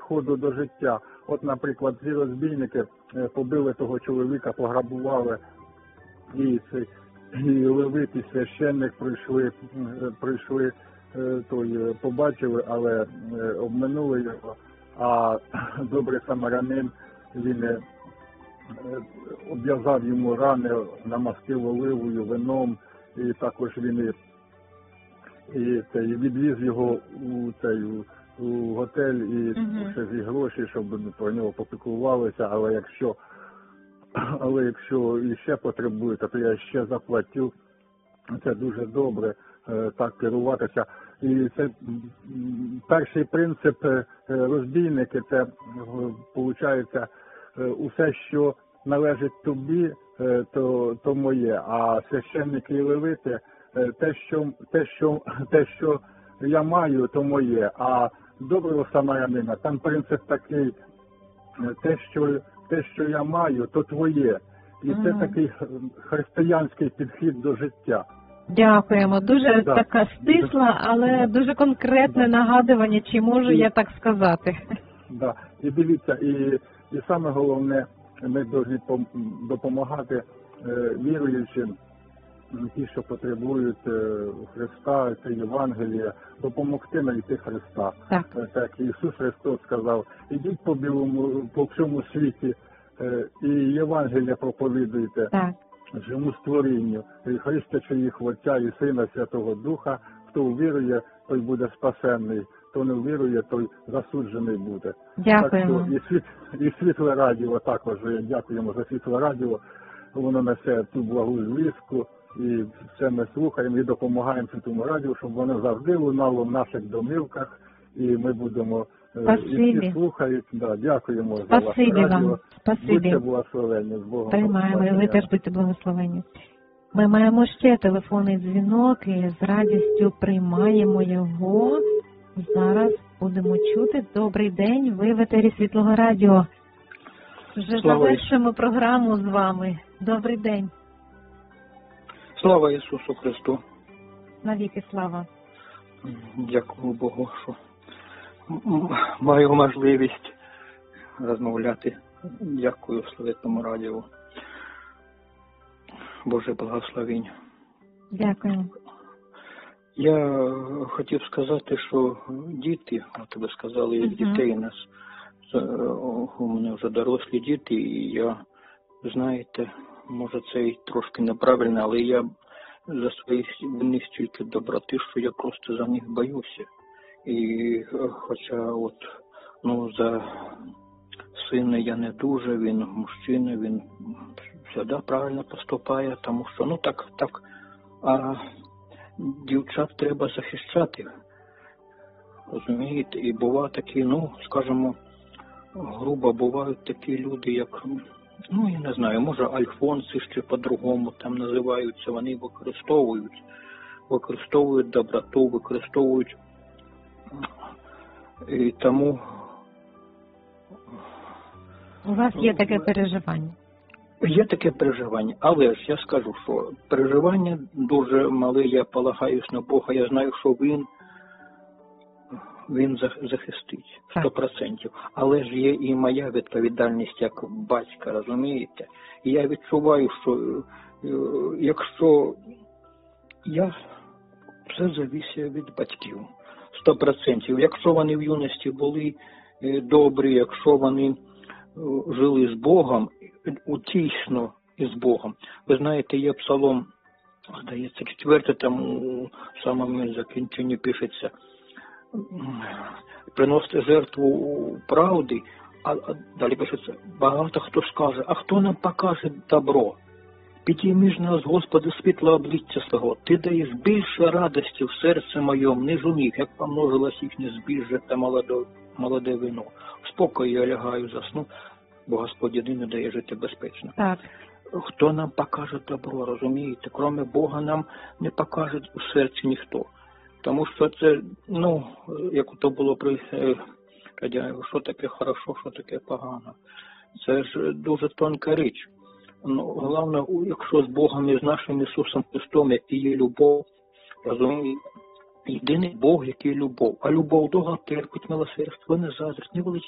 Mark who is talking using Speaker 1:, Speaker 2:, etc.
Speaker 1: підходу до життя. От, наприклад, ці розбійники побили того чоловіка, пограбували, і левит, і священник прийшли, побачили, але обминули його, а добрий самарянин, він обв'язав йому рани, намастив оливою, вином, і також він відвіз його у готель і ще зі гроші, щоб про нього попіклувалися, але якщо іще потребуєте, то я ще заплатю. Це дуже добре, так керуватися. І це перший принцип розбійники, це виходить, усе, що належить тобі, то моє, а священники і левити, те, що я маю, то моє, а доброго самарянина, там принцип такий, те, що я маю, то твоє. І це такий християнський підхід до життя.
Speaker 2: Дякуємо. Дуже така стисла, але дуже конкретне нагадування, чи можу я так сказати.
Speaker 1: Да. І дивіться, і саме головне, ми повинні допомагати віруючим, ті, що потребують Христа, це Євангелія, допомогти знайти Христа. Так, Ісус Христос сказав, ідіть по всьому світі і Євангелія проповідуйте всьому створінню, і хрестячи їх в Отця і Сина Святого Духа, хто увірує, той буде спасенний, хто не вірує, той засуджений буде.
Speaker 2: Дякуємо.
Speaker 1: Так, і Світле Радіо також, дякуємо за Світле Радіо, воно несе цю благу звістку, і все ми слухаємо і допомагаємо Світлому Радіо, щоб воно завжди лунало в наших домівках, і ми будемо, і всі слухають. Да, дякуємо за ваше радіо. Будьте благословені, з Богом.
Speaker 2: Приймаємо, і ви теж будьте благословені. Ми маємо ще телефонний дзвінок, і з радістю приймаємо його. Зараз будемо чути. Добрий день, ви в етері Світлого Радіо. Вже завершимо програму з вами. Добрий день.
Speaker 3: Слава Ісусу Христу.
Speaker 2: Навіки слава.
Speaker 3: Дякую Богу, що маю можливість розмовляти. Дякую Святому Радіо. Боже благословінь.
Speaker 2: Дякую.
Speaker 3: Я хотів сказати, що діти, от ви сказали, дітей у нас, у мене вже дорослі діти, і я, знаєте, може це і трошки неправильно, але я за свої вини стільки доброти, що я просто за них боюся. І хоча за сина я не дуже, він мужчина, він завжди правильно поступає, тому що, так, а дівчат треба захищати, розумієте, і бувають такі, скажімо, грубо бувають такі люди, як, я не знаю, може альфонси ще по-другому там називаються, вони використовують доброту, використовують, і тому...
Speaker 2: У вас є таке переживання?
Speaker 3: Є таке переживання, але ж я скажу, що переживання дуже мале, я полагаюсь на Бога, я знаю, що він захистить 100%. Але ж є і моя відповідальність як батька, розумієте? І я відчуваю, що якщо все залежить від батьків, 100%. Якщо вони в юності були добрі, якщо вони жили з Богом, утішно із Богом. Ви знаєте, є псалом, здається, 4, там у самому закінченні пишеться, приносити жертву правди, а далі пишеться, багато хто скаже, а хто нам покаже добро? Підійми нас, Господи, світло обличчя свого, Ти даєш більше радості в серці моєму, ніж у них, як помножилось їхнє збіжжя та молоде вино. В спокої я лягаю, засну, бо Господь єдиний дає жити безпечно.
Speaker 2: Так.
Speaker 3: Хто нам покаже добро, розумієте? Кроме Бога нам не покаже у серці ніхто. Тому що це, як то було при радянському, що таке хорошо, що таке погано. Це ж дуже тонка річ. Головне, якщо з Богом і з нашим Ісусом Христом, який є любов, розумієте? Єдиний Бог, який любов. А любов довго терпить, милосердство, не заздрить, не величить.